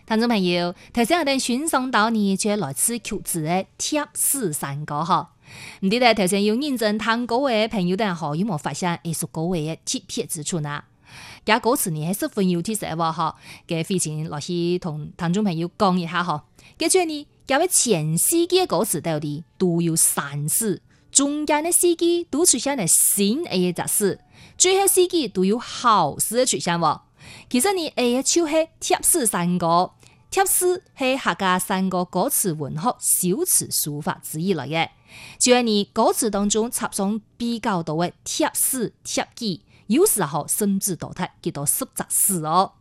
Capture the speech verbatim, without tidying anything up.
聽眾朋友，頭先我哋欣賞到呢，就係來自曲子嘅貼士山歌哈。唔知道頭先有認真聽歌嘅朋友，但係有冇發現呢首歌嘅特別之處呢？嘅歌詞呢係十分有特色喎哈。嘅飛前落去同聽眾朋友講一下哈。嘅住呢，有位前四句嘅歌詞到底都有三字，中間嘅四句都出現係新嘅雜事，最後四句都有好事嘅出現喎。其實呢，誒就係貼士山歌。貼士係客家山歌歌詞文學小詞書法之一來嘅，就係你歌詞當中插上比較多嘅貼士貼記，有時候甚至到睇幾多複雜事哦。